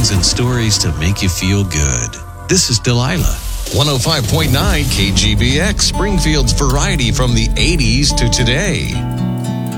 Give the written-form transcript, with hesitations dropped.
songs and stories to make you feel good. This is Delilah. 105.9 KGBX, Springfield's variety from the 80s to today.